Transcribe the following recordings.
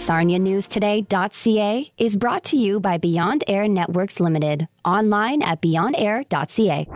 SarniaNewsToday.ca is brought to you by Beyond Air Networks Limited. Online at beyondair.ca.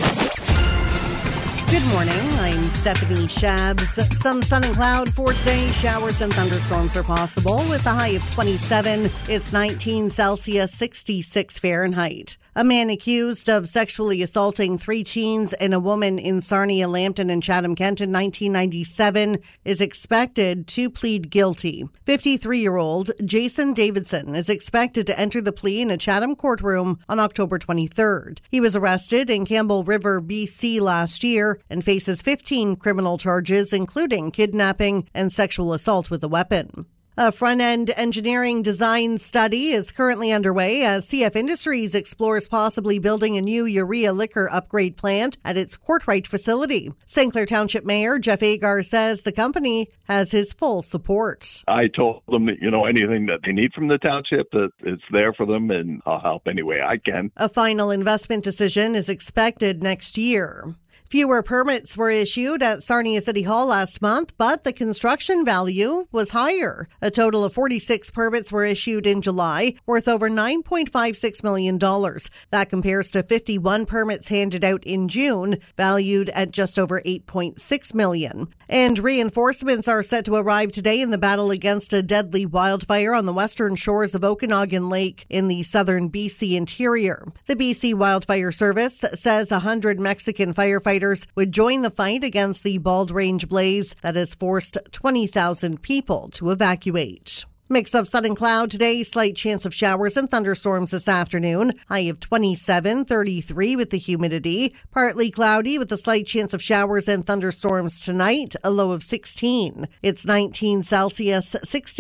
Good morning. I'm Stephanie Shabs. Some sun and cloud for today. Showers and thunderstorms are possible with a high of 27. It's 19 Celsius, 66 Fahrenheit. A man accused of sexually assaulting 3 teens and a woman in Sarnia, Lambton, and Chatham-Kent in 1997 is expected to plead guilty. 53-year-old Jason Davidson is expected to enter the plea in a Chatham courtroom on October 23rd. He was arrested in Campbell River, BC last year and faces 15 criminal charges, including kidnapping and sexual assault with a weapon. A front-end engineering design study is currently underway as CF Industries explores possibly building a new urea liquor upgrade plant at its Courtright facility. St. Clair Township Mayor Jeff Agar says the company has his full support. I told them that, anything that they need from the township, that it's there for them, and I'll help any way I can. A final investment decision is expected next year. Fewer permits were issued at Sarnia City Hall last month, but the construction value was higher. A total of 46 permits were issued in July, worth over $9.56 million. That compares to 51 permits handed out in June, valued at just over $8.6 million. And reinforcements are set to arrive today in the battle against a deadly wildfire on the western shores of Okanagan Lake in the southern BC interior. The BC Wildfire Service says 100 Mexican firefighters would join the fight against the Bald Range blaze that has forced 20,000 people to evacuate. Mix of sun and cloud today, slight chance of showers and thunderstorms this afternoon. High of 27, 33 with the humidity. Partly cloudy with a slight chance of showers and thunderstorms tonight. A low of 16. It's 19 Celsius,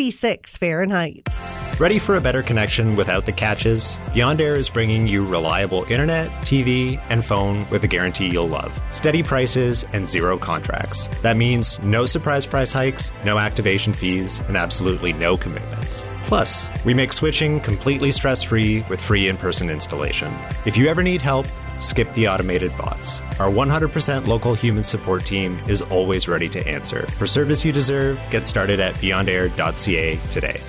66 Fahrenheit. Ready for a better connection without the catches? Beyond Air is bringing you reliable internet, TV, and phone with a guarantee you'll love. Steady prices and zero contracts. That means no surprise price hikes, no activation fees, and absolutely no commitments. Plus, we make switching completely stress-free with free in-person installation. If you ever need help, skip the automated bots. Our 100% local human support team is always ready to answer. For service you deserve, get started at beyondair.ca today.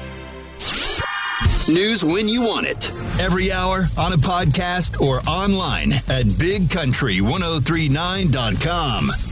News when you want it. Every hour, on a podcast, or online at bigcountry1039.com.